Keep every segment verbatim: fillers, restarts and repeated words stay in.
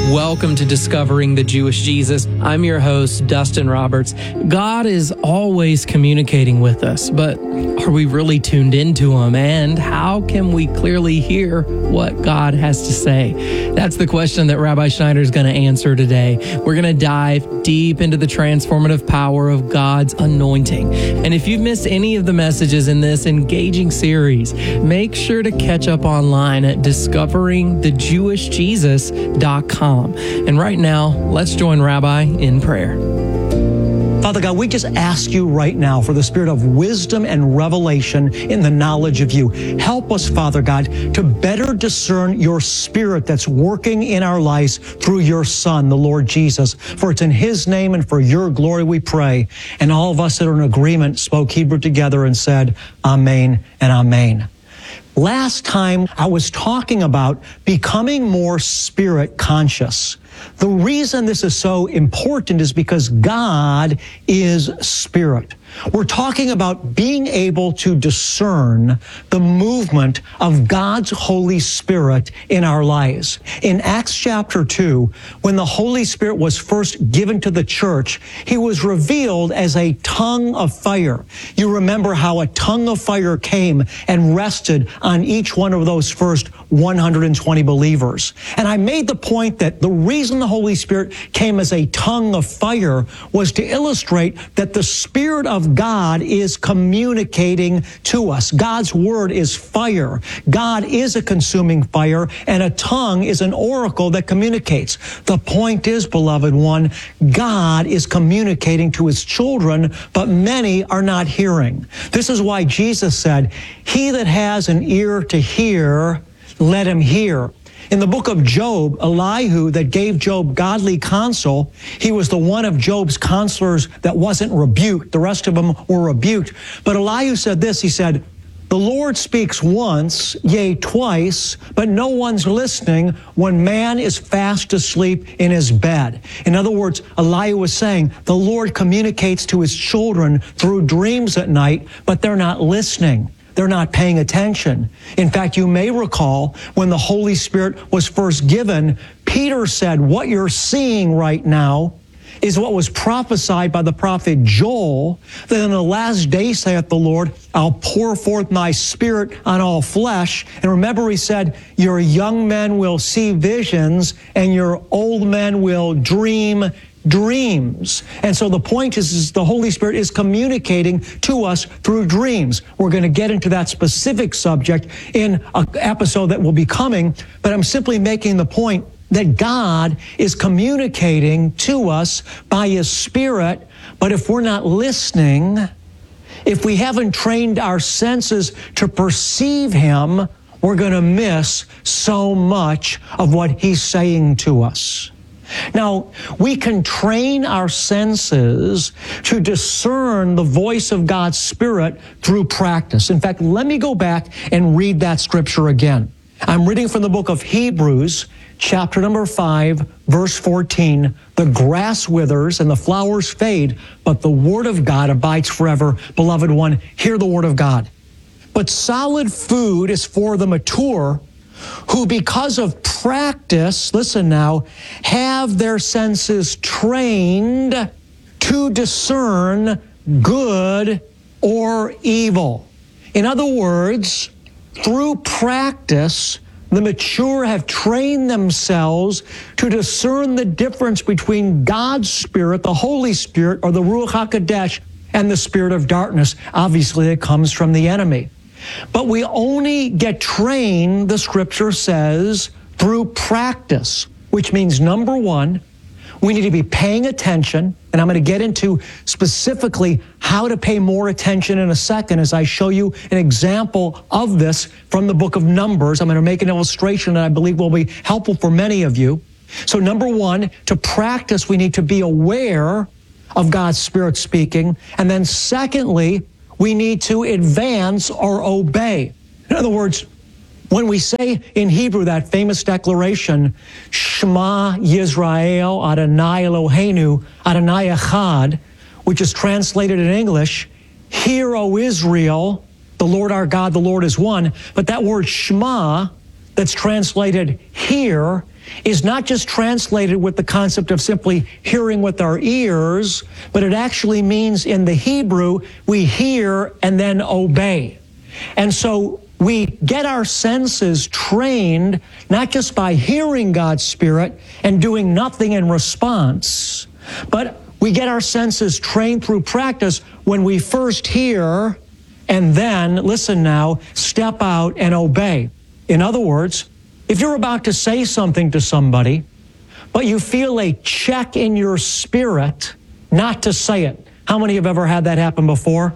Welcome to Discovering the Jewish Jesus. I'm your host, Dustin Roberts. God is always communicating with us, but are we really tuned into Him? And how can we clearly hear what God has to say? That's the question that Rabbi Schneider is going to answer today. We're going to dive deep into the transformative power of God's anointing. And if you've missed any of the messages in this engaging series, make sure to catch up online at discovering the jewish jesus dot com. And right now, let's join Rabbi in prayer. Father God, we just ask you right now for the spirit of wisdom and revelation in the knowledge of you. Help us, Father God, to better discern your spirit that's working in our lives through your Son, the Lord Jesus. For it's in His name and for your glory we pray. And all of us that are in agreement spoke Hebrew together and said, Amen and Amen. Last time I was talking about becoming more spirit conscious. The reason this is so important is because God is spirit. We're talking about being able to discern the movement of God's Holy Spirit in our lives. In Acts chapter two, when the Holy Spirit was first given to the church, He was revealed as a tongue of fire. You remember how a tongue of fire came and rested on each one of those first one hundred twenty believers. And I made the point that the reason the Holy Spirit came as a tongue of fire was to illustrate that the Spirit of God is communicating to us. God's Word is fire. God is a consuming fire, and a tongue is an oracle that communicates. The point is, beloved one, God is communicating to His children, but many are not hearing. This is why Jesus said, "He that has an ear to hear, let him hear." In the book of Job, Elihu that gave Job godly counsel, he was the one of Job's counselors that wasn't rebuked. The rest of them were rebuked. But Elihu said this, he said, "The Lord speaks once, yea, twice, but no one's listening when man is fast asleep in his bed." In other words, Elihu was saying, the Lord communicates to His children through dreams at night, but they're not listening. They're not paying attention. In fact, you may recall when the Holy Spirit was first given, Peter said, what you're seeing right now is what was prophesied by the prophet Joel, that in the last day, saith the Lord, I'll pour forth my Spirit on all flesh. And remember, He said, your young men will see visions and your old men will dream dreams. And so the point is, is the Holy Spirit is communicating to us through dreams. We're going to get into that specific subject in an episode that will be coming, but I'm simply making the point that God is communicating to us by His Spirit, but if we're not listening, if we haven't trained our senses to perceive Him, we're going to miss so much of what He's saying to us. Now, we can train our senses to discern the voice of God's Spirit through practice. In fact, let me go back and read that scripture again. I'm reading from the book of Hebrews, chapter number five, verse fourteen. The grass withers and the flowers fade, but the word of God abides forever. Beloved one, hear the word of God. But solid food is for the mature, who because of practice, listen now, have their senses trained to discern good or evil. In other words, through practice, the mature have trained themselves to discern the difference between God's Spirit, the Holy Spirit, or the Ruach HaKodesh, and the spirit of darkness. Obviously, it comes from the enemy. But we only get trained, the scripture says, through practice, which means, number one, we need to be paying attention, and I'm going to get into specifically how to pay more attention in a second as I show you an example of this from the book of Numbers. I'm going to make an illustration that I believe will be helpful for many of you. So number one, to practice, we need to be aware of God's Spirit speaking. And then secondly, we need to advance or obey. In other words, when we say in Hebrew that famous declaration, Shema Yisrael Adonai Eloheinu Adonai Echad, which is translated in English, Hear, O Israel, the Lord our God, the Lord is one. But that word Shema, that's translated here, is not just translated with the concept of simply hearing with our ears, but it actually means in the Hebrew, we hear and then obey. And so we get our senses trained not just by hearing God's Spirit and doing nothing in response, but we get our senses trained through practice when we first hear and then, listen now, step out and obey. In other words, if you're about to say something to somebody, but you feel a check in your spirit not to say it. How many have ever had that happen before?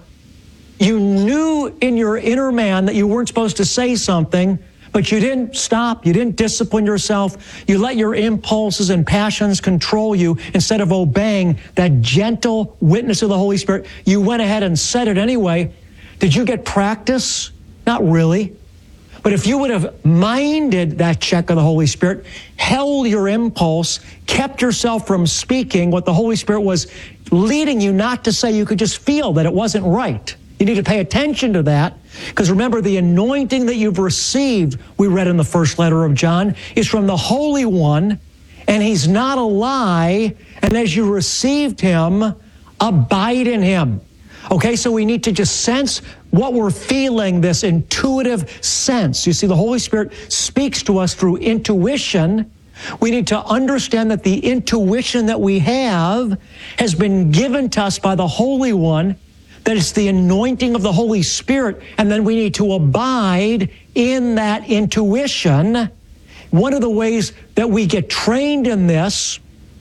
You knew in your inner man that you weren't supposed to say something, but you didn't stop. You didn't discipline yourself. You let your impulses and passions control you instead of obeying that gentle witness of the Holy Spirit. You went ahead and said it anyway. Did you get practice? Not really. But if you would have minded that check of the Holy Spirit, held your impulse, kept yourself from speaking what the Holy Spirit was leading you not to say, you could just feel that it wasn't right. You need to pay attention to that, because remember, the anointing that you've received, we read in the first letter of John, is from the Holy One, and He's not a lie, and as you received Him, abide in Him. Okay, so we need to just sense what we're feeling, this intuitive sense. You see, the Holy Spirit speaks to us through intuition. We need to understand that the intuition that we have has been given to us by the Holy One, that it's the anointing of the Holy Spirit, and then we need to abide in that intuition. One of the ways that we get trained in this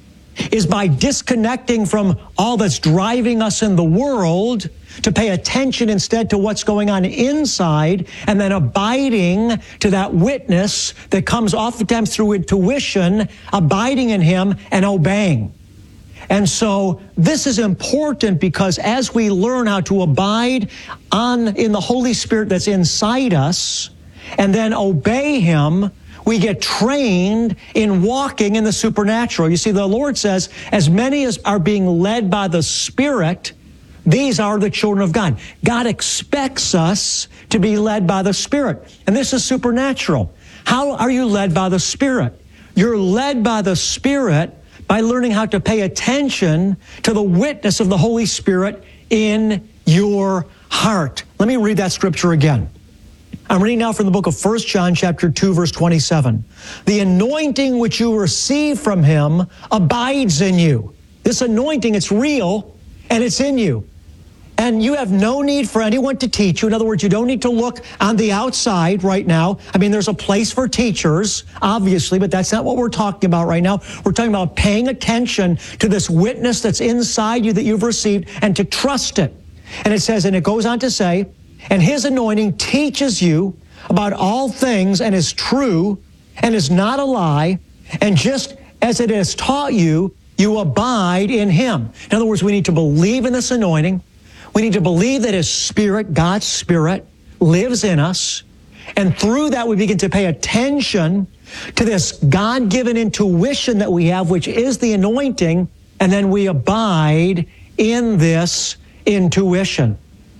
is by disconnecting from all that's driving us in the world to pay attention instead to what's going on inside, and then abiding to that witness that comes oftentimes through intuition, abiding in Him and obeying. And so this is important, because as we learn how to abide on in the Holy Spirit that's inside us and then obey Him, we get trained in walking in the supernatural. You see, the Lord says, as many as are being led by the Spirit, these are the children of God. God expects us to be led by the Spirit. And this is supernatural. How are you led by the Spirit? You're led by the Spirit by learning how to pay attention to the witness of the Holy Spirit in your heart. Let me read that scripture again. I'm reading now from the book of First John chapter two, verse twenty-seven. The anointing which you receive from Him abides in you. This anointing, it's real, and it's in you. And you have no need for anyone to teach you. In other words, you don't need to look on the outside right now. I mean, there's a place for teachers, obviously, but that's not what we're talking about right now. We're talking about paying attention to this witness that's inside you that you've received, and to trust it. And it says, and it goes on to say, and His anointing teaches you about all things, and is true, and is not a lie, and just as it has taught you, you abide in Him. In other words, we need to believe in this anointing. We need to believe that His Spirit, God's Spirit, lives in us. And through that, we begin to pay attention to this God-given intuition that we have, which is the anointing, and then we abide in this intuition.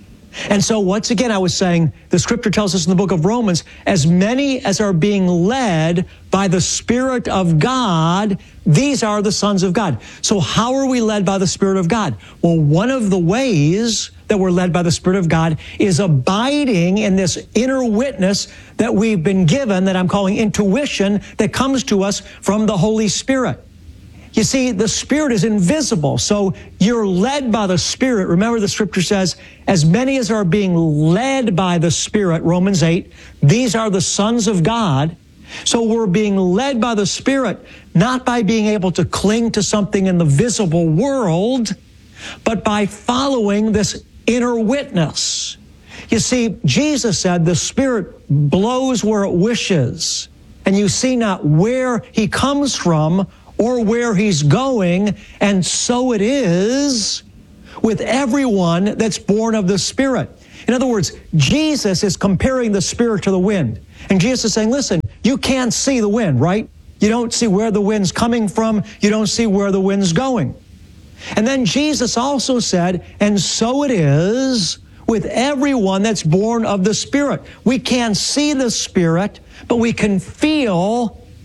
And so once again, I was saying, the scripture tells us in the book of Romans, as many as are being led by the Spirit of God, these are the sons of God. So how are we led by the Spirit of God? Well, one of the ways that we're led by the Spirit of God is abiding in this inner witness that we've been given, that I'm calling intuition, that comes to us from the Holy Spirit. You see, the Spirit is invisible, so you're led by the Spirit. Remember, the scripture says, as many as are being led by the Spirit, Romans eight, these are the sons of God. So we're being led by the Spirit, not by being able to cling to something in the visible world, but by following this inner witness. You see, Jesus said the Spirit blows where it wishes, and you see not where He comes from or where He's going, and so it is with everyone that's born of the Spirit. In other words, Jesus is comparing the Spirit to the wind. And Jesus is saying, listen, you can't see the wind, right? You don't see where the wind's coming from. You don't see where the wind's going. And then Jesus also said, and so it is with everyone that's born of the Spirit. We can't see the Spirit, but we can feel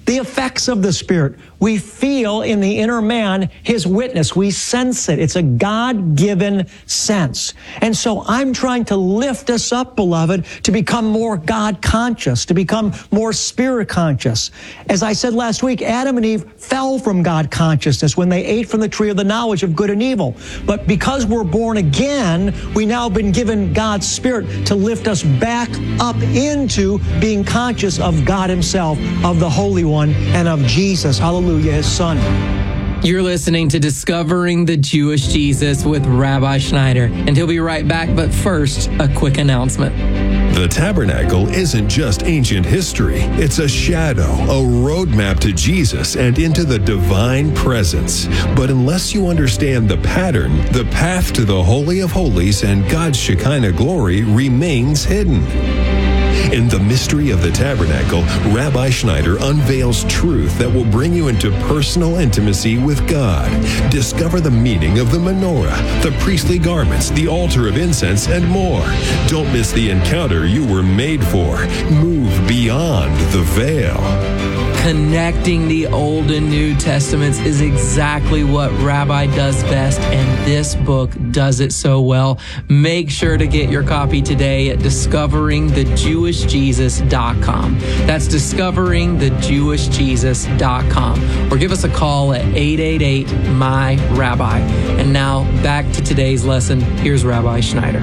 the effects of the Spirit. We feel in the inner man His witness. We sense it. It's a God-given sense. And so I'm trying to lift us up, beloved, to become more God-conscious, to become more Spirit-conscious. As I said last week, Adam and Eve fell from God-consciousness when they ate from the tree of the knowledge of good and evil. But because we're born again, we now have been given God's Spirit to lift us back up into being conscious of God Himself, of the Holy One, and of Jesus, hallelujah, His Son. You're listening to Discovering the Jewish Jesus with Rabbi Schneider, and he'll be right back. But first, a quick announcement. The tabernacle isn't just ancient history. It's a shadow, a roadmap to Jesus and into the divine presence. But unless you understand the pattern, the path to the Holy of Holies and God's Shekinah glory remains hidden. In the mystery of the tabernacle, Rabbi Schneider unveils truth that will bring you into personal intimacy with God. Discover the meaning of the menorah, the priestly garments, the altar of incense, and more. Don't miss the encounter you were made for. Move beyond the veil. Connecting the Old and New Testaments is exactly what Rabbi does best, and this book does it so well. Make sure to get your copy today at discovering the jewish jesus dot com. That's discovering the jewish jesus dot com. Or give us a call at eight eight eight, M Y, Rabbi. And now back to today's lesson. Here's Rabbi Schneider.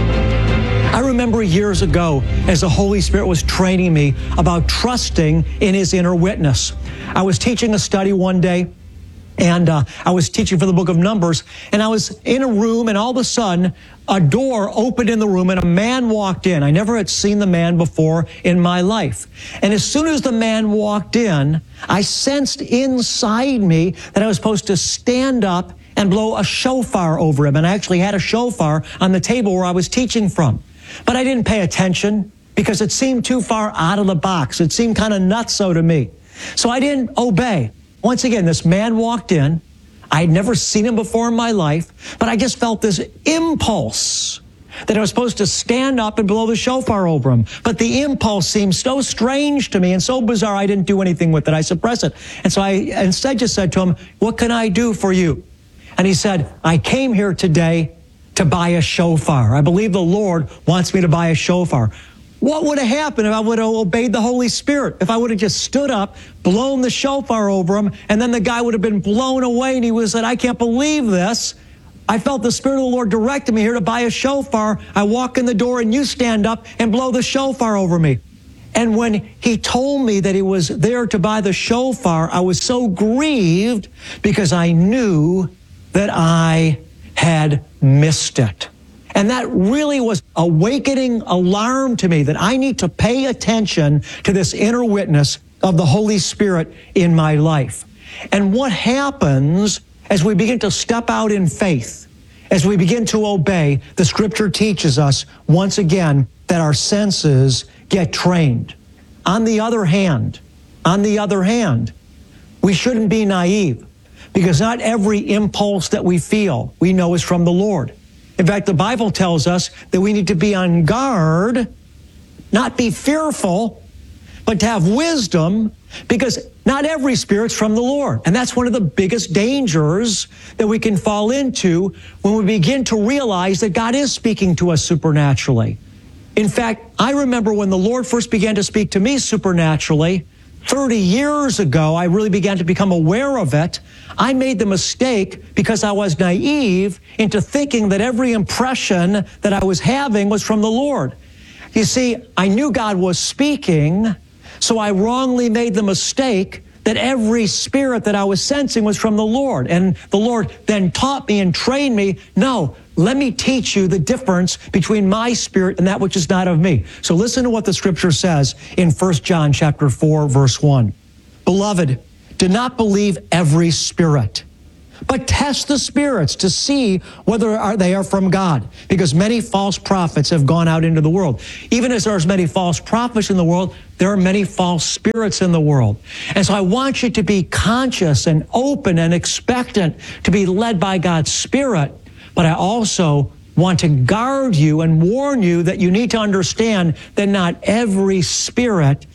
I remember years ago as the Holy Spirit was training me about trusting in His inner witness. I was teaching a study one day, and uh, I was teaching for the book of Numbers, and I was in a room, and all of a sudden, a door opened in the room, and a man walked in. I never had seen the man before in my life. And as soon as the man walked in, I sensed inside me that I was supposed to stand up and blow a shofar over him. And I actually had a shofar on the table where I was teaching from. But I didn't pay attention because it seemed too far out of the box. It seemed kind of nutso to me. So I didn't obey. Once again, this man walked in. I had never seen him before in my life, but I just felt this impulse that I was supposed to stand up and blow the shofar over him. But the impulse seemed so strange to me and so bizarre, I didn't do anything with it. I suppressed it. And so I instead just said to him, "What can I do for you?" And he said, "I came here today to buy a shofar. I believe the Lord wants me to buy a shofar." What would have happened if I would have obeyed the Holy Spirit? If I would have just stood up, blown the shofar over him, and then the guy would have been blown away, and he would have said, "I can't believe this. I felt the Spirit of the Lord directed me here to buy a shofar. I walk in the door, and you stand up and blow the shofar over me." And when he told me that he was there to buy the shofar, I was so grieved because I knew that I had missed it. And that really was a awakening alarm to me that I need to pay attention to this inner witness of the Holy Spirit in my life. And what happens as we begin to step out in faith, as we begin to obey, the Scripture teaches us once again that our senses get trained. On the other hand, on the other hand, we shouldn't be naive, because not every impulse that we feel we know is from the Lord. In fact, the Bible tells us that we need to be on guard, not be fearful, but to have wisdom, because not every spirit's from the Lord. And that's one of the biggest dangers that we can fall into when we begin to realize that God is speaking to us supernaturally. In fact, I remember when the Lord first began to speak to me supernaturally, thirty years ago, I really began to become aware of it. I made the mistake, because I was naive, into thinking that every impression that I was having was from the Lord. You see, I knew God was speaking, so I wrongly made the mistake that every spirit that I was sensing was from the Lord. And the Lord then taught me and trained me, no, let me teach you the difference between my spirit and that which is not of me. So listen to what the Scripture says in First John chapter four, verse one. "Beloved, do not believe every spirit, but test the spirits to see whether they are from God, because many false prophets have gone out into the world." Even as there's many false prophets in the world, there are many false spirits in the world. And so I want you to be conscious and open and expectant to be led by God's Spirit. But I also want to guard you and warn you that you need to understand that not every spirit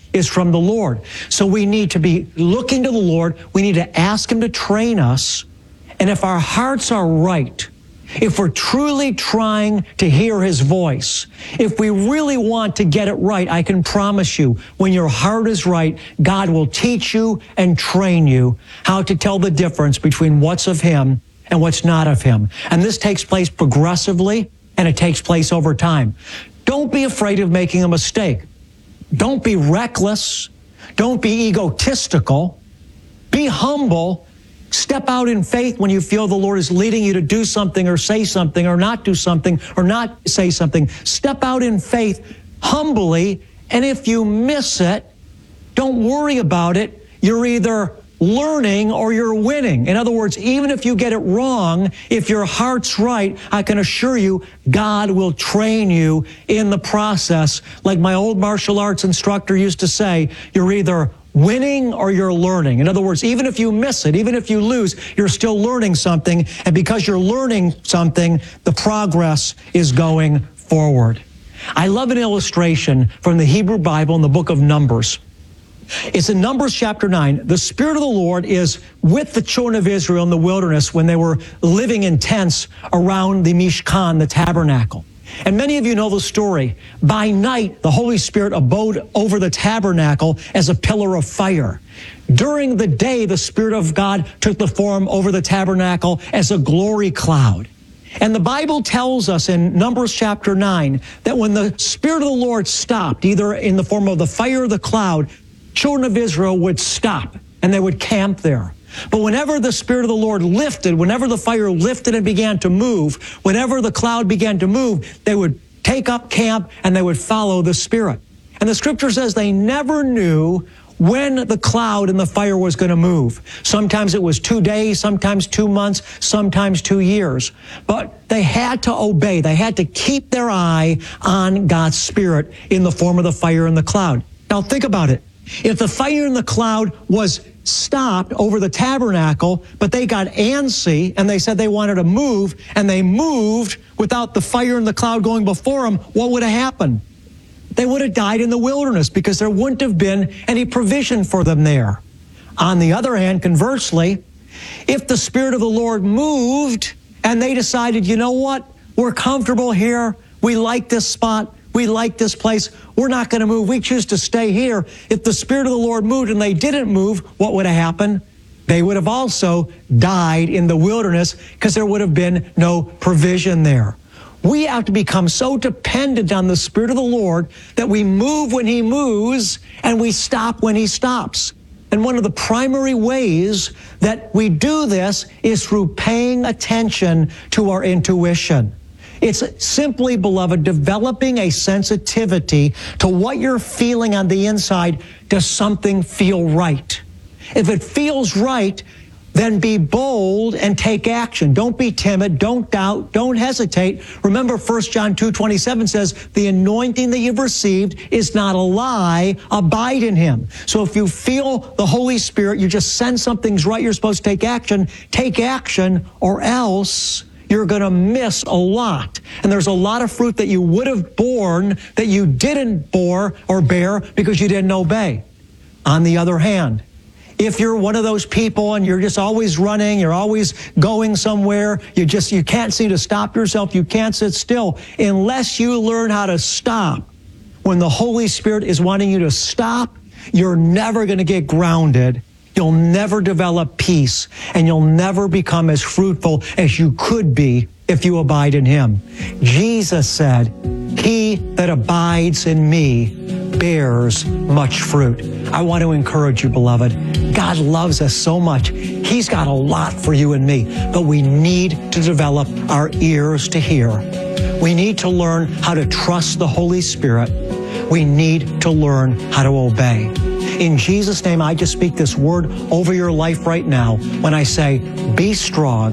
is from the Lord. So we need to be looking to the Lord. We need to ask Him to train us. And if our hearts are right, if we're truly trying to hear His voice, if we really want to get it right, I can promise you, when your heart is right, God will teach you and train you how to tell the difference between what's of Him and what's not of Him. And this takes place progressively, and it takes place over time. Don't be afraid of making a mistake. Don't be reckless. Don't be egotistical. Be humble. Step out in faith when you feel the Lord is leading you to do something or say something or not do something or not say something. Step out in faith humbly, and if you miss it, don't worry about it. You're either learning or you're winning. In other words, even if you get it wrong, if your heart's right, I can assure you, God will train you in the process. Like my old martial arts instructor used to say, you're either winning or you're learning. In other words, even if you miss it, even if you lose, you're still learning something. And because you're learning something, the progress is going forward. I love an illustration from the Hebrew Bible in the book of Numbers. It's in Numbers chapter nine. The Spirit of the Lord is with the children of Israel in the wilderness when they were living in tents around the Mishkan, the tabernacle. And many of you know the story. By night, the Holy Spirit abode over the tabernacle as a pillar of fire. During the day, the Spirit of God took the form over the tabernacle as a glory cloud. And the Bible tells us in Numbers chapter nine that when the Spirit of the Lord stopped, either in the form of the fire or the cloud, children of Israel would stop and they would camp there. But whenever the Spirit of the Lord lifted, whenever the fire lifted and began to move, whenever the cloud began to move, they would take up camp and they would follow the Spirit. And the Scripture says they never knew when the cloud and the fire was going to move. Sometimes it was two days, sometimes two months, sometimes two years. But they had to obey. They had to keep their eye on God's Spirit in the form of the fire and the cloud. Now think about it. If the fire and the cloud was stopped over the tabernacle, but they got antsy and they said they wanted to move, and they moved without the fire and the cloud going before them, what would have happened? They would have died in the wilderness because there wouldn't have been any provision for them there. On the other hand, conversely, if the Spirit of the Lord moved and they decided, you know what, we're comfortable here, we like this spot, we like this place, we're not going to move, we choose to stay here. If the Spirit of the Lord moved and they didn't move, what would have happened? They would have also died in the wilderness because there would have been no provision there. We have to become so dependent on the Spirit of the Lord that we move when He moves and we stop when He stops. And one of the primary ways that we do this is through paying attention to our intuition. It's simply, beloved, developing a sensitivity to what you're feeling on the inside. Does something feel right? If it feels right, then be bold and take action. Don't be timid. Don't doubt. Don't hesitate. Remember, First John two twenty-seven says, the anointing that you've received is not a lie. Abide in Him. So if you feel the Holy Spirit, you just sense something's right, you're supposed to take action. Take action, or else you're going to miss a lot. And there's a lot of fruit that you would have borne that you didn't bore or bear because you didn't obey. On the other hand, if you're one of those people and you're just always running, you're always going somewhere, you just, you can't seem to stop yourself, you can't sit still, unless you learn how to stop. When the Holy Spirit is wanting you to stop, you're never going to get grounded. You'll never develop peace, and you'll never become as fruitful as you could be if you abide in Him. Jesus said, he that abides in me bears much fruit. I want to encourage you, beloved. God loves us so much. He's got a lot for you and me, but we need to develop our ears to hear. We need to learn how to trust the Holy Spirit. We need to learn how to obey. In Jesus' name, I just speak this word over your life right now when I say, be strong,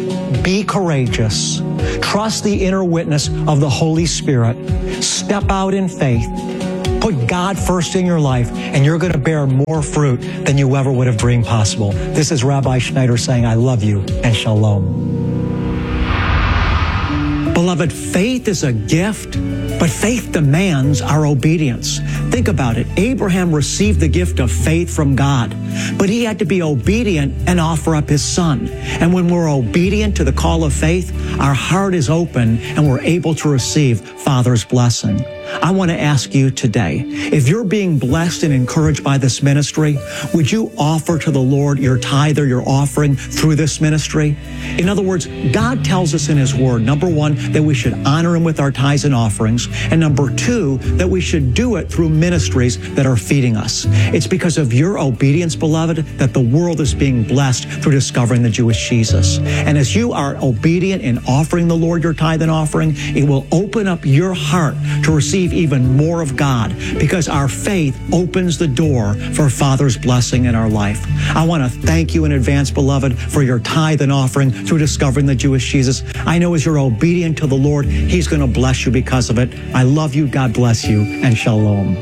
be courageous, trust the inner witness of the Holy Spirit, step out in faith, put God first in your life, and you're going to bear more fruit than you ever would have dreamed possible. This is Rabbi Schneider saying, I love you, and shalom. Beloved, faith is a gift, but faith demands our obedience. Think about it. Abraham received the gift of faith from God, but he had to be obedient and offer up his son. And when we're obedient to the call of faith, our heart is open and we're able to receive Father's blessing. I want to ask you today, if you're being blessed and encouraged by this ministry, would you offer to the Lord your tithe or your offering through this ministry? In other words, God tells us in His Word, number one, that we should honor Him with our tithes and offerings, and number two, that we should do it through ministries that are feeding us. It's because of your obedience, beloved, that the world is being blessed through discovering the Jewish Jesus. And as you are obedient in offering the Lord your tithe and offering, it will open up your heart to receive even more of God, because our faith opens the door for Father's blessing in our life. I want to thank you in advance, beloved, for your tithe and offering through discovering the Jewish Jesus. I know as you're obedient to the Lord, He's going to bless you because of it. I love you. God bless you, and shalom.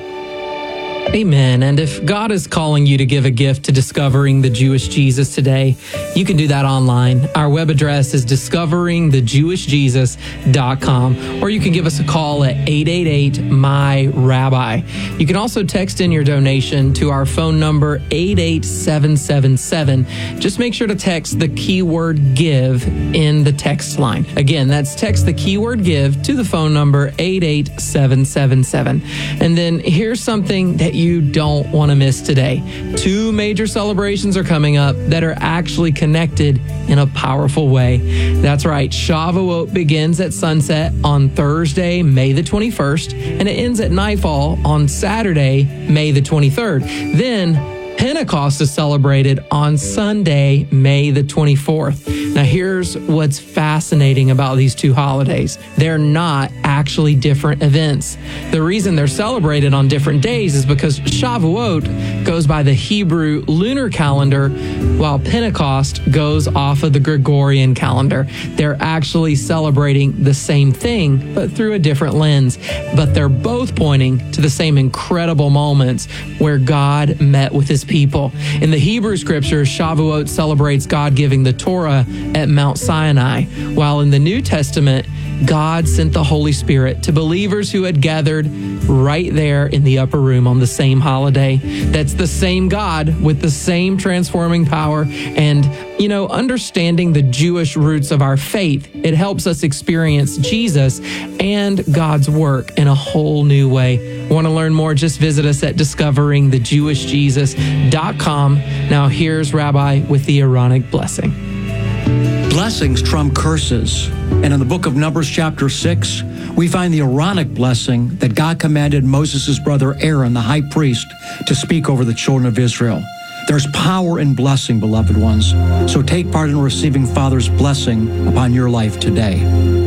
Amen. And if God is calling you to give a gift to discovering the Jewish Jesus today, you can do that online. Our web address is discovering the jewish jesus dot com, or you can give us a call at eight eight eight, M Y, Rabbi. You can also text in your donation to our phone number eight eight seven seven seven. Just make sure to text the keyword give in the text line. Again, that's text the keyword give to the phone number eight eight seven seven seven. And then here's something that you don't want to miss today. Two major celebrations are coming up that are actually connected in a powerful way. That's right. Shavuot begins at sunset on Thursday, May the twenty-first, and it ends at nightfall on Saturday, May the twenty-third. Then Pentecost is celebrated on Sunday, May the twenty-fourth. Now, here's what's fascinating about these two holidays. They're not actually different events. The reason they're celebrated on different days is because Shavuot goes by the Hebrew lunar calendar, while Pentecost goes off of the Gregorian calendar. They're actually celebrating the same thing, but through a different lens. But they're both pointing to the same incredible moments where God met with His people. In the Hebrew scriptures, Shavuot celebrates God giving the Torah at Mount Sinai, while in the New Testament, God sent the Holy Spirit to believers who had gathered right there in the upper room on the same holiday. That's the same God with the same transforming power. And, you know, understanding the Jewish roots of our faith, it helps us experience Jesus and God's work in a whole new way. Want to learn more? Just visit us at discovering the jewish jesus dot com. Now here's Rabbi with the Aaronic blessing. Blessings trump curses. And in the book of Numbers chapter six, we find the Aaronic blessing that God commanded Moses' brother Aaron, the high priest, to speak over the children of Israel. There's power in blessing, beloved ones. So take part in receiving Father's blessing upon your life today.